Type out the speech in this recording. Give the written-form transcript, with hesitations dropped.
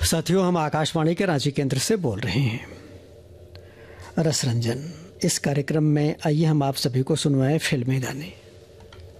साथियों, हम आकाशवाणी के रांची केंद्र से बोल रहे हैं। रसरंजन, इस कार्यक्रम में आइए हम आप सभी को सुनवाएं फिल्मी गाने।